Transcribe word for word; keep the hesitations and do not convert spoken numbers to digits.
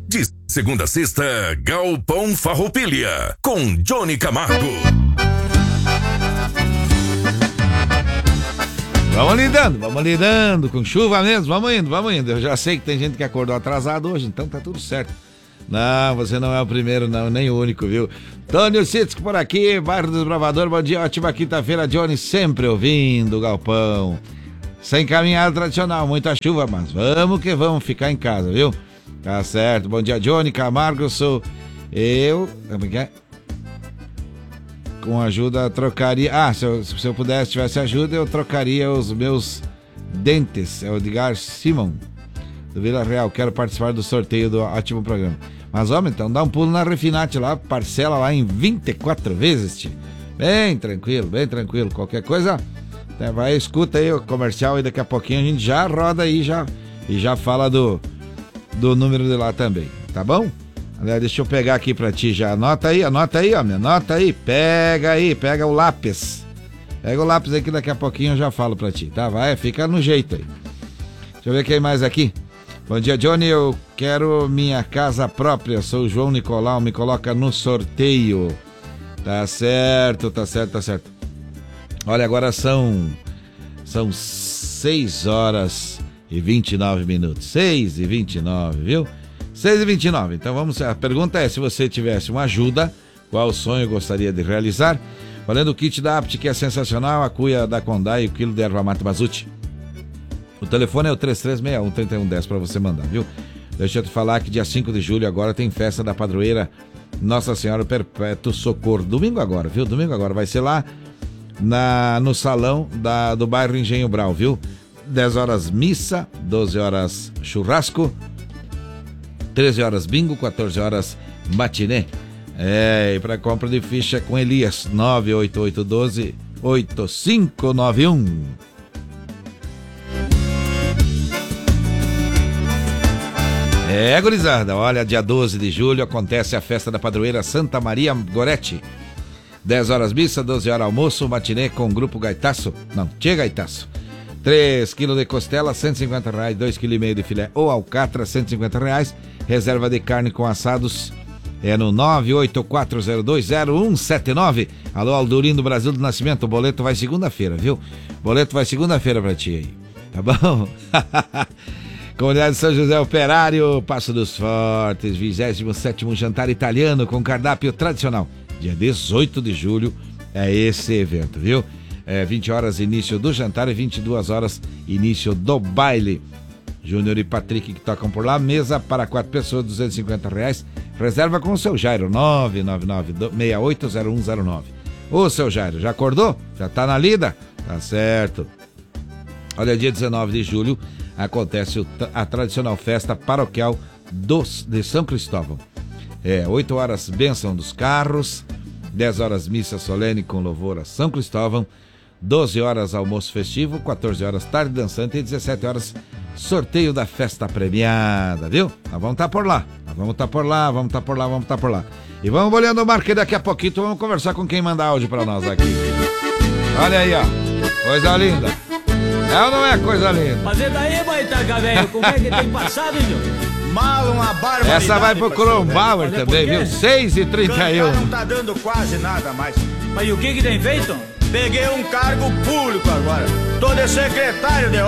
De segunda a sexta, Galpão Farroupilha, com Johnny Camargo. Vamos lidando, vamos lidando, com chuva mesmo, vamos indo, vamos indo. Eu já sei que tem gente que acordou atrasado hoje, então tá tudo certo. Não, você não é o primeiro, não, nem o único, viu? Tônio Cítico por aqui, bairro do Bravador, bom dia, ótima quinta-feira, Johnny, sempre ouvindo o Galpão. Sem caminhada tradicional, muita chuva, mas vamos que vamos ficar em casa, viu? Tá certo, bom dia, Johnny Camargo, eu sou eu, como é que é? Com ajuda, trocaria, ah, se eu, se eu pudesse, tivesse ajuda, eu trocaria os meus dentes, é o Edgar Simon, do Vila Real, quero participar do sorteio do ótimo programa. Mas, homem, então dá um pulo na Refinate lá, parcela lá em vinte e quatro vezes, tio. Bem tranquilo, bem tranquilo. Qualquer coisa, vai, escuta aí o comercial e daqui a pouquinho a gente já roda aí já, e já fala do, do número de lá também, tá bom? Aliás, deixa eu pegar aqui pra ti já. Anota aí, anota aí, homem, anota aí. Pega aí, pega o lápis. Pega o lápis aí que daqui a pouquinho eu já falo pra ti, tá? Vai, fica no jeito aí. Deixa eu ver quem mais aqui. Bom dia, Johnny, eu quero minha casa própria, sou o João Nicolau, me coloca no sorteio. Tá certo, tá certo, tá certo. Olha, agora são são seis horas e vinte e nove minutos, seis e vinte e nove, viu? seis e vinte e nove, então vamos, a pergunta é, se você tivesse uma ajuda, qual sonho gostaria de realizar? Valendo o kit da Apt, que é sensacional, a cuia da Condai e o quilo de erva mate Bazuti. O telefone é o três três seis um, três um um zero para você mandar, viu? Deixa eu te falar que dia cinco de julho agora tem festa da padroeira Nossa Senhora Perpétuo Socorro. Domingo agora, viu? Domingo agora. Vai ser lá na, no salão da, do bairro Engenho Brau, viu? dez horas missa, doze horas churrasco, treze horas bingo, quatorze horas matiné. É, e para compra de ficha com Elias, nove oito oito um dois, oito cinco nove um. É, gurizada, olha, dia doze de julho acontece a festa da padroeira Santa Maria Goretti. dez horas missa, doze horas almoço, matinê com o grupo Gaitaço. Não, Tchê Gaitaço. três quilos de costela, cento e cinquenta reais, dois quilos e meio de filé ou alcatra, cento e cinquenta reais. Reserva de carne com assados é no nove oito quatro zero dois zero um sete nove. Alô, Aldurinho do Brasil do Nascimento, o boleto vai segunda-feira, viu? Boleto vai segunda-feira pra ti aí, tá bom? Comunidade de São José Operário, Passo dos Fortes, vigésimo sétimo jantar italiano com cardápio tradicional. Dia dezoito de julho é esse evento, viu? É vinte horas início do jantar e vinte e duas horas início do baile. Júnior e Patrick que tocam por lá, mesa para quatro pessoas, duzentos e cinquenta reais. Reserva com o seu Jairo, nove nove nove, seis oito zero um zero nove. Ô, seu Jairo, já acordou? Já tá na lida? Tá certo. Olha, dia dezenove de julho acontece a tradicional festa paroquial dos, de São Cristóvão. É, oito horas bênção dos carros, dez horas missa solene com louvor a São Cristóvão, doze horas almoço festivo, quatorze horas tarde dançante e dezessete horas sorteio da festa premiada, viu? Nós vamos estar por lá, nós vamos estar por lá, vamos estar por lá, vamos estar por lá. E vamos olhando o marco daqui a pouquinho, vamos conversar com quem manda áudio pra nós aqui. Olha aí, ó, coisa linda. É ou não é coisa linda? Mas e daí, Baitaca, velho? Como é que tem passado, meu? Mal, uma barbaridade. Essa vai pro Corombauer também, viu? seis e trinta e um. Não tá dando quase nada mais. Mas e o que que tem feito? Peguei um cargo público agora. Tô de secretário de